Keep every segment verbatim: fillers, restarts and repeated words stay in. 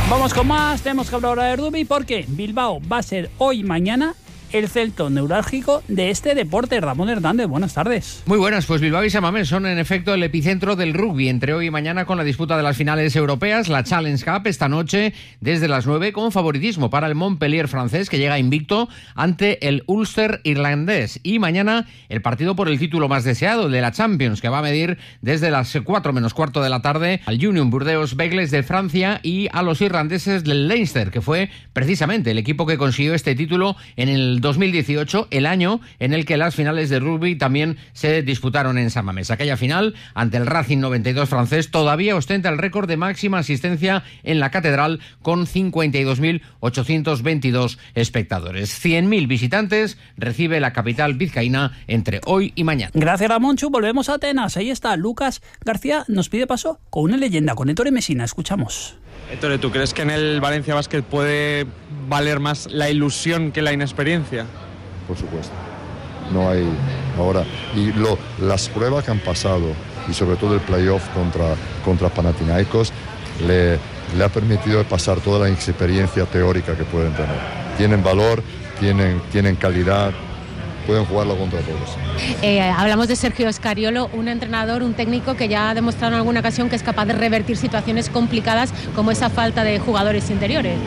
Vamos con más, tenemos que hablar ahora de rugby porque Bilbao va a ser hoy y mañana el centro neurálgico de este deporte. Ramón Hernández, buenas tardes. Muy buenas, pues Bilbao y San Mamés son en efecto el epicentro del rugby entre hoy y mañana con la disputa de las finales europeas, la Challenge Cup esta noche desde las nueve con favoritismo para el Montpellier francés que llega invicto ante el Ulster irlandés, y mañana el partido por el título más deseado, el de la Champions, que va a medir desde las cuatro menos cuarto de la tarde al Union Burdeos Beagles de Francia y a los irlandeses del Leinster, que fue precisamente el equipo que consiguió este título en el dos mil dieciocho, el año en el que las finales de rugby también se disputaron en San Mamés. Aquella final ante el Racing noventa y dos francés todavía ostenta el récord de máxima asistencia en la catedral con cincuenta y dos mil ochocientos veintidós espectadores. cien mil visitantes recibe la capital vizcaína entre hoy y mañana. Gracias, Ramonchu. Volvemos a Atenas. Ahí está Lucas García, nos pide paso con una leyenda, con Ettore Messina. Escuchamos. Ettore, ¿tú crees que en el Valencia Basket puede valer más la ilusión que la inexperiencia? Por supuesto. No hay ahora. Y lo, las pruebas que han pasado, y sobre todo el playoff contra, contra Panathinaikos, le, le ha permitido pasar toda la experiencia teórica que pueden tener. Tienen valor, tienen, tienen calidad, pueden jugarlo contra todos. Eh, hablamos de Sergio Scariolo, un entrenador, un técnico que ya ha demostrado en alguna ocasión que es capaz de revertir situaciones complicadas como esa falta de jugadores interiores.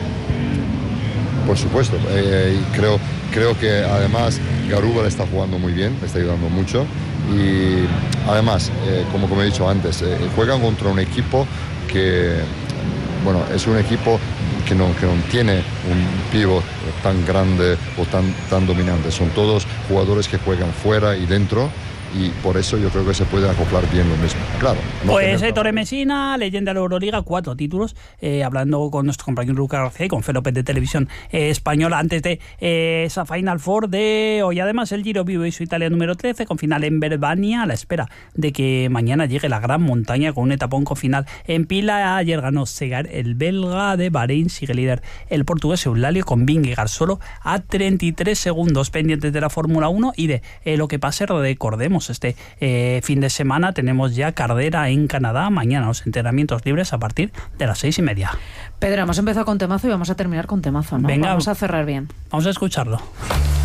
Por supuesto, eh, y creo, creo que además Garuba le está jugando muy bien, le está ayudando mucho, y además, eh, como, como he dicho antes, eh, juegan contra un equipo que, bueno, es un equipo que no, que no tiene un pívot tan grande o tan, tan dominante. Son todos jugadores que juegan fuera y dentro, y por eso yo creo que se puede acoplar bien lo mismo. Claro. No pues Ettore Messina, leyenda de la Euroliga, cuatro títulos, eh, hablando con nuestro compañero Lucas García y con Fe López de Televisión eh, Española antes de eh, esa Final Four de hoy. Además, el Giro Vivo y su Italia número trece con final en Verbania, a la espera de que mañana llegue la gran montaña con un etapón con final en Pila. Ayer ganó Segar, el belga de Bahrein, sigue líder el portugués Eulalio con Vingegaard solo a treinta y tres segundos, pendientes de la Fórmula uno y de eh, lo que pase. Recordemos, este eh, fin de semana tenemos ya carrera en Canadá, mañana los entrenamientos libres a partir de las seis y media. Pedro, hemos empezado con temazo y vamos a terminar con temazo, ¿no? Venga, vamos a cerrar bien. Vamos a escucharlo.